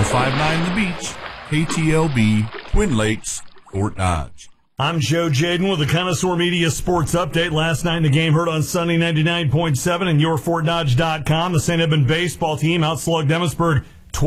1059 The Beach, KTLB, Twin Lakes, Fort Dodge. I'm Joe Jaden with the Connoisseur Media Sports Update. Last night in the game heard on Sunday 99.7 and YourFortDodge.com. The St. Edmund baseball team outslugged Emmitsburg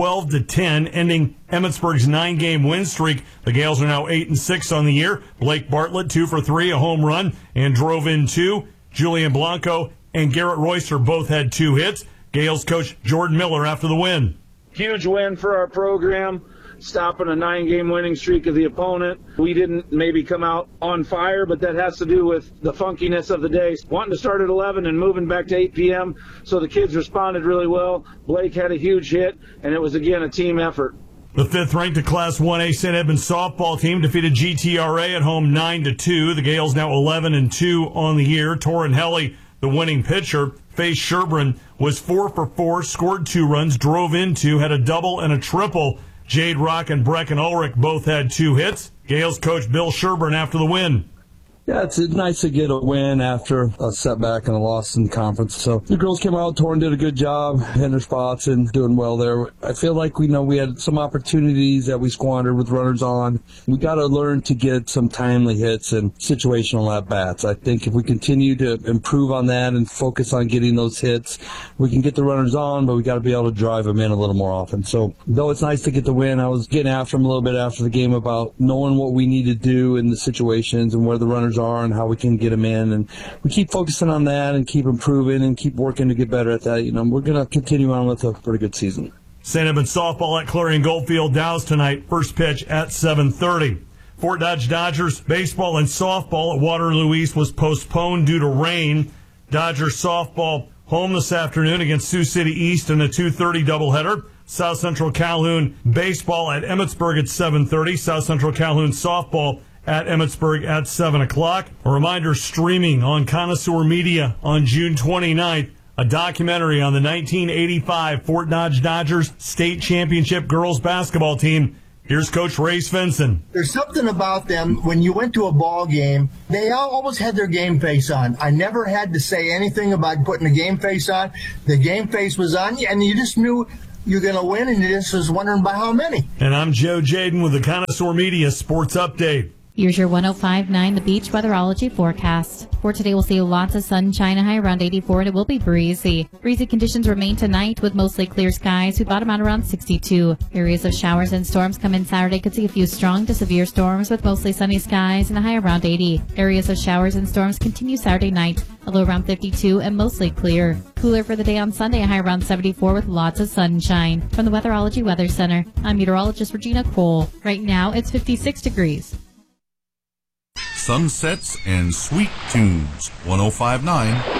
12-10, ending Emmitsburg's 9-game win streak. The Gales are now 8-6 on the year. Blake Bartlett 2 for 3, a home run, and drove in 2. Julian Blanco and Garrett Royster both had 2 hits. Gales coach Jordan Miller after the win. Huge win for our program, stopping a 9-game winning streak of the opponent. We didn't maybe come out on fire, but that has to do with the funkiness of the day. Wanting to start at 11 and moving back to 8 p.m., so the kids responded really well. Blake had a huge hit, and it was, again, a team effort. The 5th-ranked Class 1A St. Edmunds softball team defeated GTRA at home 9-2. The Gales now 11-2 on the year. Torrin Helly, the winning pitcher. Faye Sherburne was 4 for 4, scored 2 runs, drove in 2, had a double and a triple. Jade Rock and Brecken Ulrich both had 2 hits. Gales coach Bill Sherburne after the win. Yeah, it's nice to get a win after a setback and a loss in the conference. So the girls came out, Torrin did a good job, hitting their spots and doing well there. I feel like we had some opportunities that we squandered with runners on. We got to learn to get some timely hits and situational at-bats. I think if we continue to improve on that and focus on getting those hits, we can get the runners on, but we got to be able to drive them in a little more often. So though it's nice to get the win, I was getting after them a little bit after the game about knowing what we need to do in the situations and where the runners are and how we can get them in, and we keep focusing on that and keep improving and keep working to get better at that. We're going to continue on with a pretty good season. St. Edmunds softball at Clarion Goldfield Dows tonight. First pitch at 7:30. Fort Dodge Dodgers baseball and softball at Waterloo East was postponed due to rain. Dodgers softball home this afternoon against Sioux City East in a 2:30 doubleheader. South Central Calhoun baseball at Emmitsburg at 7:30. South Central Calhoun softball at Emmitsburg at 7 o'clock. A reminder, streaming on Connoisseur Media on June 29th, a documentary on the 1985 Fort Dodge Dodgers State Championship girls basketball team. Here's Coach Ray Svensson. There's something about them, when you went to a ball game, they always had their game face on. I never had to say anything about putting a game face on. The game face was on, and you just knew you're going to win, and you just was wondering by how many. And I'm Joe Jaden with the Connoisseur Media Sports Update. Here's your 105.9 The Beach weatherology forecast. For today, we'll see lots of sunshine, a high around 84, and it will be breezy. Breezy conditions remain tonight with mostly clear skies. We bottom out around 62. Areas of showers and storms come in Saturday. Could see a few strong to severe storms with mostly sunny skies and a high around 80. Areas of showers and storms continue Saturday night, a low around 52 and mostly clear. Cooler for the day on Sunday, a high around 74 with lots of sunshine. From the Weatherology Weather Center, I'm meteorologist Regina Cole. Right now, it's 56 degrees. Sunsets and Sweet Tunes, 1059